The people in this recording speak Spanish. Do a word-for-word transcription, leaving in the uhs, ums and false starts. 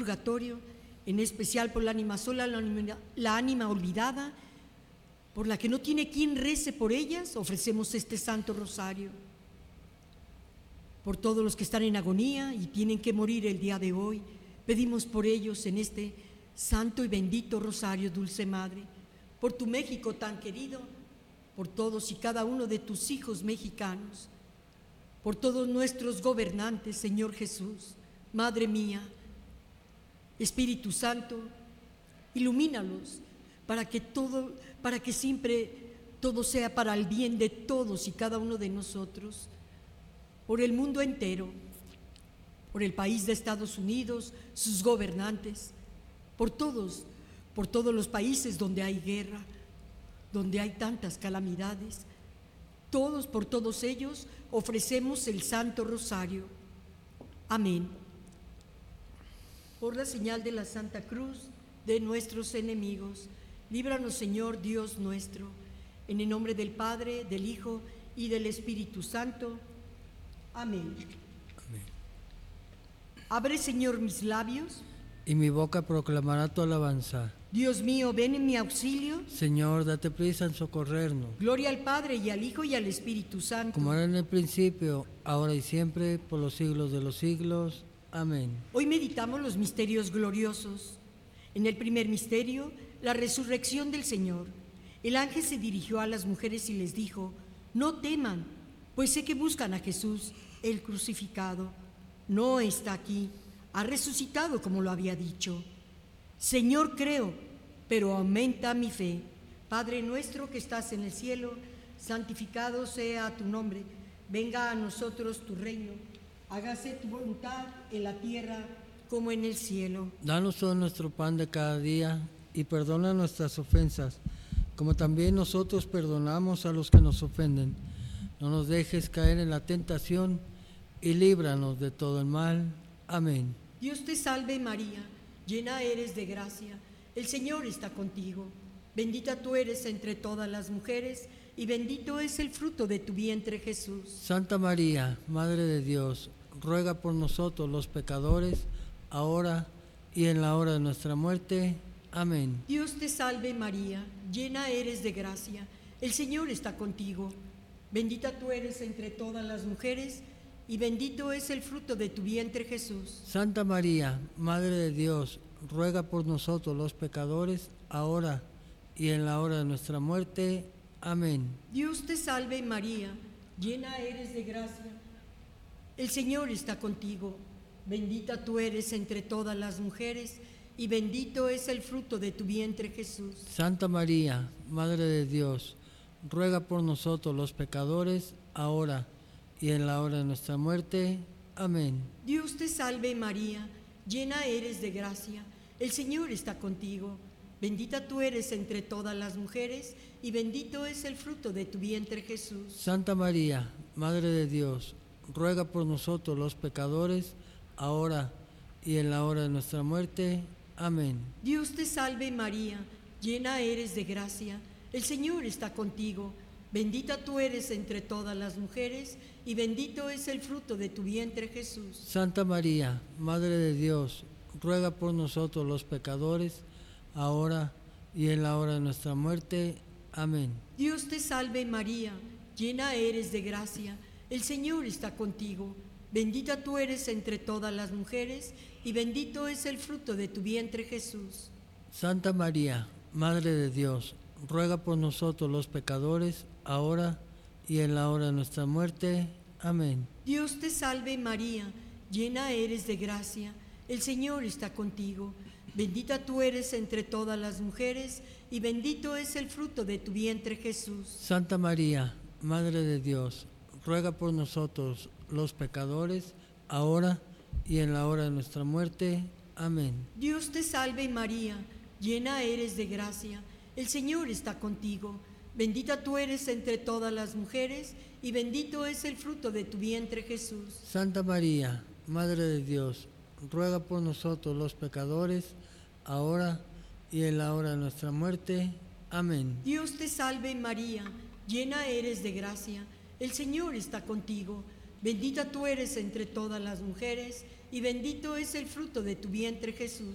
purgatorio, en especial por la ánima sola, la ánima, la ánima olvidada, por la que no tiene quien rece por ellas, ofrecemos este Santo Rosario. Por todos los que están en agonía y tienen que morir el día de hoy, pedimos por ellos en este santo y bendito Rosario, Dulce Madre, por tu México tan querido, por todos y cada uno de tus hijos mexicanos, por todos nuestros gobernantes, Señor Jesús, Madre mía, Espíritu Santo, ilumínalos para que todo, para que siempre todo sea para el bien de todos y cada uno de nosotros, por el mundo entero, por el país de Estados Unidos, sus gobernantes, por todos, por todos los países donde hay guerra, donde hay tantas calamidades. Todos, por todos ellos, ofrecemos el Santo Rosario. Amén. Por la señal de la Santa Cruz de nuestros enemigos, líbranos, Señor Dios nuestro, en el nombre del Padre, del Hijo y del Espíritu Santo. Amén. Amén. Abre, Señor, mis labios, y mi boca proclamará tu alabanza. Dios mío, ven en mi auxilio. Señor, date prisa en socorrernos. Gloria al Padre, y al Hijo, y al Espíritu Santo. Como era en el principio, ahora y siempre, por los siglos de los siglos. Amén. Hoy meditamos los misterios gloriosos. En el primer misterio, la resurrección del Señor. El ángel se dirigió a las mujeres y les dijo: no teman, pues sé que buscan a Jesús, el crucificado. No está aquí, ha resucitado como lo había dicho. Señor, creo, pero aumenta mi fe. Padre nuestro que estás en el cielo, santificado sea tu nombre. Venga a nosotros tu reino. Hágase tu voluntad en la tierra como en el cielo. Danos todo nuestro pan de cada día y perdona nuestras ofensas, como también nosotros perdonamos a los que nos ofenden. No nos dejes caer en la tentación y líbranos de todo el mal. Amén. Dios te salve María, llena eres de gracia, el Señor está contigo. Bendita tú eres entre todas las mujeres y bendito es el fruto de tu vientre, Jesús. Santa María, Madre de Dios, ruega por nosotros los pecadores, ahora y en la hora de nuestra muerte. Amén. Dios te salve María, llena eres de gracia, el Señor está contigo. Bendita tú eres entre todas las mujeres y bendito es el fruto de tu vientre, Jesús. Santa María, Madre de Dios, ruega por nosotros los pecadores, ahora y en la hora de nuestra muerte. Amén. Dios te salve María, llena eres de gracia, el Señor está contigo. Bendita tú eres entre todas las mujeres y bendito es el fruto de tu vientre, Jesús. Santa María, Madre de Dios, ruega por nosotros los pecadores, ahora y en la hora de nuestra muerte. Amén. Dios te salve María, llena eres de gracia, el Señor está contigo. Bendita tú eres entre todas las mujeres y bendito es el fruto de tu vientre, Jesús. Santa María, Madre de Dios, ruega por nosotros los pecadores, ahora y en la hora de nuestra muerte. Amén. Dios te salve María, llena eres de gracia, el Señor está contigo. Bendita tú eres entre todas las mujeres y bendito es el fruto de tu vientre, Jesús. Santa María, Madre de Dios, ruega por nosotros los pecadores, ahora y en la hora de nuestra muerte. Amén. Dios te salve María, llena eres de gracia, el Señor está contigo. Bendita tú eres entre todas las mujeres y bendito es el fruto de tu vientre, Jesús. Santa María, Madre de Dios, ruega por nosotros los pecadores, ahora y en la hora de nuestra muerte. Amén. Dios te salve María, llena eres de gracia, el Señor está contigo. Bendita tú eres entre todas las mujeres y bendito es el fruto de tu vientre, Jesús. Santa María, Madre de Dios, ruega por nosotros los pecadores, ahora y en la hora de nuestra muerte. Amén. Dios te salve María, llena eres de gracia, el Señor está contigo. Bendita tú eres entre todas las mujeres y bendito es el fruto de tu vientre, Jesús. Santa María, Madre de Dios, ruega por nosotros los pecadores, ahora y en la hora de nuestra muerte. Amén. Dios te salve María, llena eres de gracia, el Señor está contigo. Bendita tú eres entre todas las mujeres, y bendito es el fruto de tu vientre, Jesús.